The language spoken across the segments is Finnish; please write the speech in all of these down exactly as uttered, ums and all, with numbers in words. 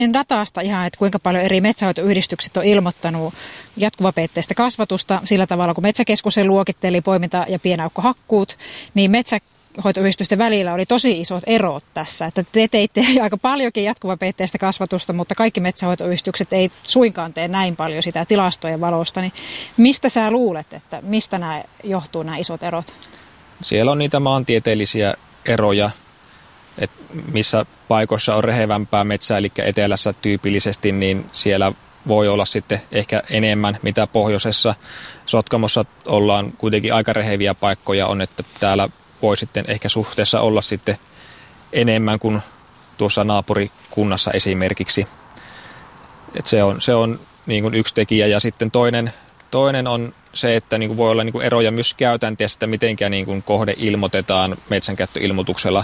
datasta ihan, että kuinka paljon eri metsänhoitoyhdistykset on ilmoittanut jatkuvapeitteistä kasvatusta sillä tavalla, kun Metsäkeskus sen luokitteli poiminta- ja pienaukkohakkuut, niin metsänhoitoyhdistysten välillä oli tosi isot erot tässä. Että te teitte aika paljonkin jatkuvapeitteistä kasvatusta, mutta kaikki metsänhoitoyhdistykset ei suinkaan tee näin paljon sitä tilastojen valosta. Niin mistä sä luulet, että mistä nämä johtuu nämä isot erot? Siellä on niitä maantieteellisiä eroja, että missä paikoissa on rehevämpää metsää, eli etelässä tyypillisesti, niin siellä voi olla sitten ehkä enemmän, mitä pohjoisessa. Sotkamossa ollaan kuitenkin aika reheviä paikkoja on, että täällä voi sitten ehkä suhteessa olla sitten enemmän kuin tuossa naapurikunnassa esimerkiksi. Et se on, se on niin kuin yksi tekijä, ja sitten toinen, toinen on se, että niin kuin voi olla niin kuin eroja myös käytänteessä, että mitenkä niin kuin kohde ilmoitetaan metsänkäyttöilmoituksella.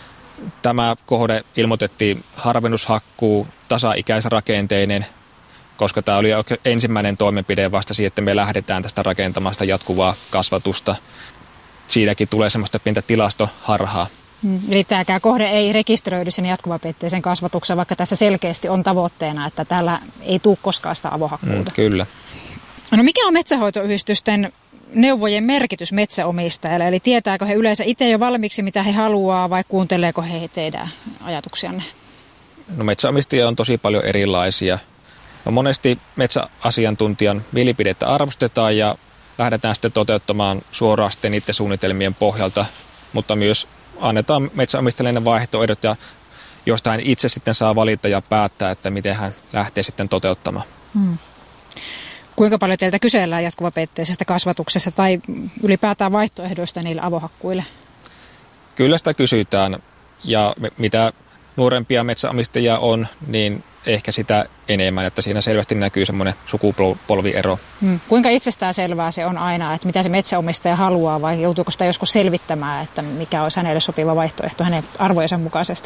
Tämä kohde ilmoitettiin harvennushakkuu tasaikäisrakenteinen, koska tämä oli ensimmäinen toimenpide vasta siihen, että me lähdetään tästä rakentamasta jatkuvaa kasvatusta. Siinäkin tulee semmoista pientä tilastoharhaa. Hmm, eli tämäkään kohde ei rekisteröidy sen jatkuvapeitteisen kasvatuksen, vaikka tässä selkeästi on tavoitteena, että täällä ei tule koskaan sitä avohakkuuta. Hmm, kyllä. No mikä on metsänhoitoyhdistysten neuvojen merkitys metsäomistajalle? Eli tietääkö he yleensä itse jo valmiiksi, mitä he haluaa, vai kuunteleeko he teidän ajatuksianne? No metsäomistajia on tosi paljon erilaisia. No monesti metsäasiantuntijan mielipidettä arvostetaan ja lähdetään sitten toteuttamaan suoraan sitten niiden suunnitelmien pohjalta, mutta myös annetaan metsäomistajille vaihtoehdot, ja josta hän itse sitten saa valita ja päättää, että miten hän lähtee sitten toteuttamaan. Hmm. Kuinka paljon teiltä kysellään jatkuvapeitteisessä kasvatuksessa tai ylipäätään vaihtoehdoista niille avohakkuille? Kyllä sitä kysytään, ja mitä nuorempia metsäomistajia on, niin ehkä sitä enemmän, että siinä selvästi näkyy semmoinen sukupolviero. Hmm. Kuinka itsestään selvää se on aina, että mitä se metsäomistaja haluaa, vai joutuuko sitä joskus selvittämään, että mikä olisi hänelle sopiva vaihtoehto hänen arvojensa mukaisesti?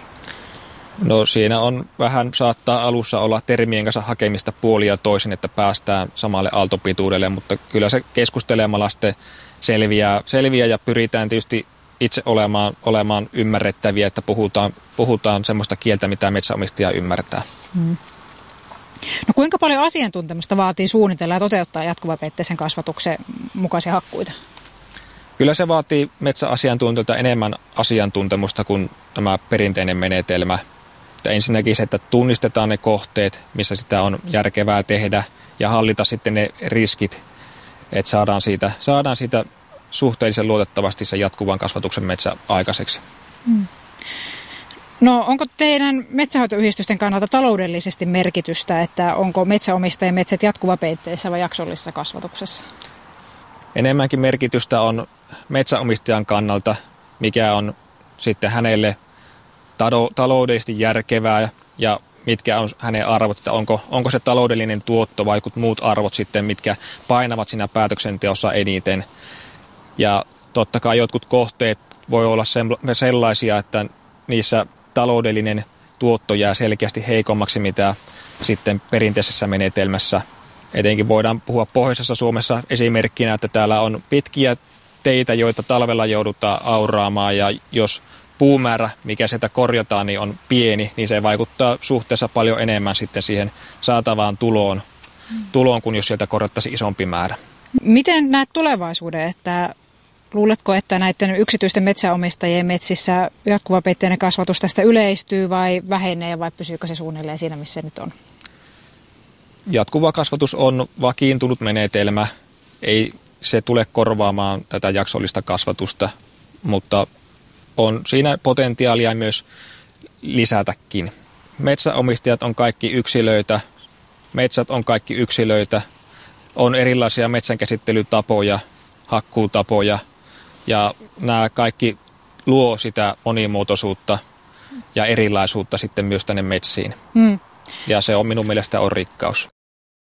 No siinä on vähän, saattaa alussa olla termien kanssa hakemista puolia ja toisin, että päästään samalle aaltopituudelle, mutta kyllä se keskustelemalla sitten selviää, selviää ja pyritään tietysti itse olemaan, olemaan ymmärrettäviä, että puhutaan, puhutaan semmoista kieltä, mitä metsäomistaja ymmärtää. Hmm. No kuinka paljon asiantuntemusta vaatii suunnitella ja toteuttaa jatkuvapeitteisen kasvatuksen mukaisia hakkuita? Kyllä se vaatii metsäasiantuntijoilta enemmän asiantuntemusta kuin tämä perinteinen menetelmä. Että ensinnäkin se, että tunnistetaan ne kohteet, missä sitä on järkevää tehdä, ja hallita sitten ne riskit, että saadaan siitä, saadaan siitä suhteellisen luotettavasti se jatkuvan kasvatuksen metsä aikaiseksi. Hmm. No onko teidän metsänhoitoyhdistysten kannalta taloudellisesti merkitystä, että onko metsäomistajien metsät jatkuvapeitteisessä vai jaksollisessa kasvatuksessa? Enemmänkin merkitystä on metsäomistajan kannalta, mikä on sitten hänelle taloudellisesti järkevää ja mitkä on hänen arvot, että onko, onko se taloudellinen tuotto vai muut arvot sitten, mitkä painavat siinä päätöksenteossa eniten. Ja totta kai jotkut kohteet voi olla sellaisia, että niissä taloudellinen tuotto jää selkeästi heikommaksi, mitä sitten perinteisessä menetelmässä. Etenkin voidaan puhua pohjoisessa Suomessa esimerkkinä, että täällä on pitkiä teitä, joita talvella joudutaan auraamaan, ja jos puumäärä, mikä sieltä korjataan, niin on pieni, niin se vaikuttaa suhteessa paljon enemmän sitten siihen saatavaan tuloon, tuloon kuin jos sieltä korjattaisiin isompi määrä. Miten näet tulevaisuuden, että luuletko, että näiden yksityisten metsäomistajien metsissä jatkuvapeitteinen kasvatus tästä yleistyy vai vähenee, vai pysyykö se suunnilleen siinä, missä se nyt on? Jatkuva kasvatus on vakiintunut menetelmä. Ei se tule korvaamaan tätä jaksollista kasvatusta, mutta on siinä potentiaalia myös lisätäkin. Metsäomistajat on kaikki yksilöitä, metsät on kaikki yksilöitä, on erilaisia metsänkäsittelytapoja, hakkuutapoja, ja nämä kaikki luo sitä monimuotoisuutta ja erilaisuutta sitten myös tänne metsiin. Hmm. Ja se on minun mielestä on rikkaus.